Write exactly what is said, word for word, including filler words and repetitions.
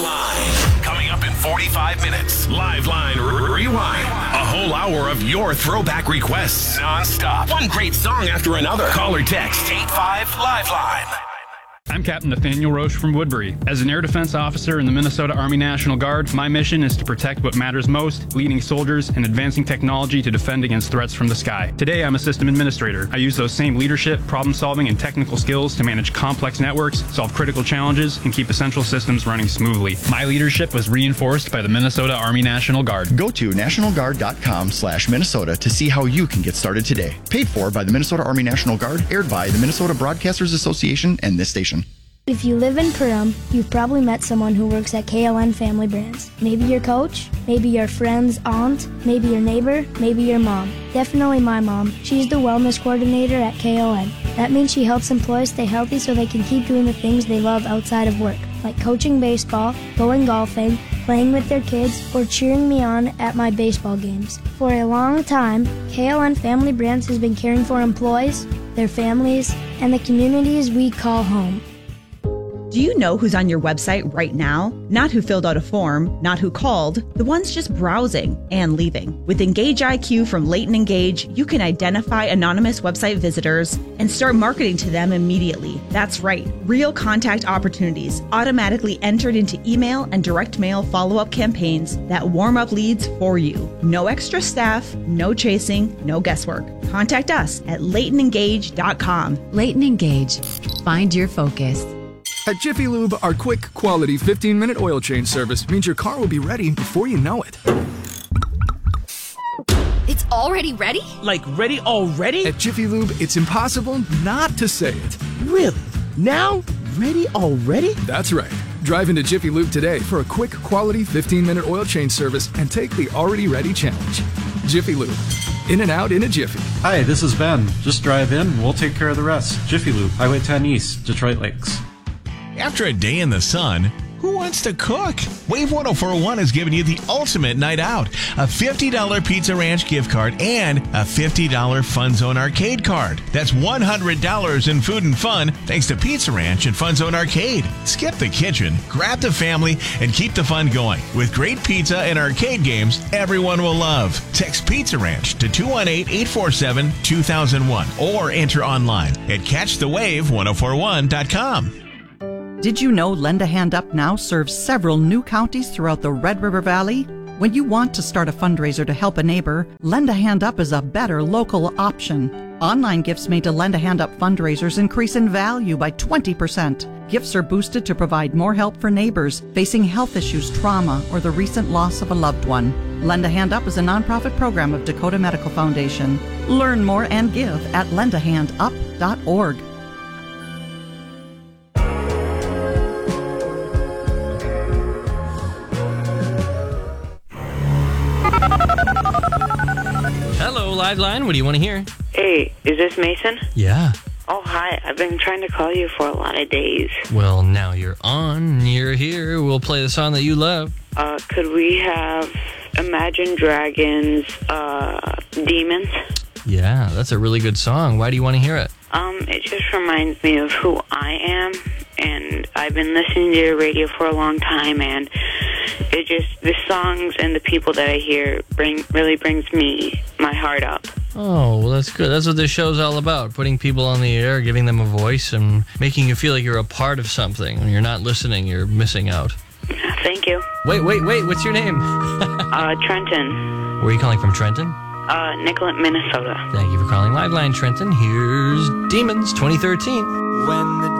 Liveline. Coming up in forty-five minutes. Liveline R- Rewind. A whole hour of your throwback requests nonstop. One great song after another. Call or text eight five Liveline. I'm Captain Nathaniel Roche from Woodbury. As an air defense officer in the Minnesota Army National Guard, my mission is to protect what matters most, leading soldiers and advancing technology to defend against threats from the sky. Today, I'm a system administrator. I use those same leadership, problem-solving, and technical skills to manage complex networks, solve critical challenges, and keep essential systems running smoothly. My leadership was reinforced by the Minnesota Army National Guard. Go to national guard dot com slash Minnesota to see how you can get started today. Paid for by the Minnesota Army National Guard, aired by the Minnesota Broadcasters Association and this station. If you live in Perham, you've probably met someone who works at K L N Family Brands. Maybe your coach, maybe your friend's aunt, maybe your neighbor, maybe your mom. Definitely my mom. She's the wellness coordinator at K L N. That means she helps employees stay healthy so they can keep doing the things they love outside of work, like coaching baseball, going golfing, playing with their kids, or cheering me on at my baseball games. For a long time, K L N Family Brands has been caring for employees, their families, and the communities we call home. Do you know who's on your website right now? Not who filled out a form, not who called, the ones just browsing and leaving. With Engage I Q from Leighton Engage, you can identify anonymous website visitors and start marketing to them immediately. That's right, real contact opportunities automatically entered into email and direct mail follow-up campaigns that warm up leads for you. No extra staff, no chasing, no guesswork. Contact us at leighton engage dot com. Leighton Engage. Find your focus. At Jiffy Lube, our quick, quality fifteen-minute oil change service means your car will be ready before you know it. It's already ready? Like ready already? At Jiffy Lube, it's impossible not to say it. Really? Now? Ready already? That's right. Drive into Jiffy Lube today for a quick, quality fifteen-minute oil change service and take the already ready challenge. Jiffy Lube. In and out in a jiffy. Hi, this is Ben. Just drive in, we'll take care of the rest. Jiffy Lube, Highway ten East, Detroit Lakes. After a day in the sun, who wants to cook? Wave one oh four one is giving you the ultimate night out. A fifty dollars Pizza Ranch gift card and a fifty dollars Fun Zone Arcade card. That's one hundred dollars in food and fun thanks to Pizza Ranch and Fun Zone Arcade. Skip the kitchen, grab the family, and keep the fun going. With great pizza and arcade games everyone will love. Text Pizza Ranch to two one eight, eight four seven, two thousand one or enter online at catch the wave one oh four one dot com. Did you know Lend a Hand Up now serves several new counties throughout the Red River Valley? When you want to start a fundraiser to help a neighbor, Lend a Hand Up is a better local option. Online gifts made to Lend a Hand Up fundraisers increase in value by twenty percent. Gifts are boosted to provide more help for neighbors facing health issues, trauma, or the recent loss of a loved one. Lend a Hand Up is a nonprofit program of Dakota Medical Foundation. Learn more and give at lend a hand up dot org. Hello, Liveline. What do you want to hear? Hey, is this Mason? Yeah. Oh, hi. I've been trying to call you for a lot of days. Well, now you're on. You're here. We'll play the song that you love. Uh, could we have Imagine Dragons, uh, Demons? Yeah, that's a really good song. Why do you want to hear it? Um, it just reminds me of who I am, and I've been listening to your radio for a long time, and it just, the songs and the people that I hear bring really brings me, my heart up. Oh, well, that's good. That's what this show's all about, putting people on the air, giving them a voice, and making you feel like you're a part of something. When you're not listening, you're missing out. Thank you. Wait, wait, wait. What's your name? uh, Trenton. Where are you calling from, Trenton? Uh, Nicollet, Minnesota. Thank you for calling Liveline, Trenton. Here's Demons twenty thirteen. When the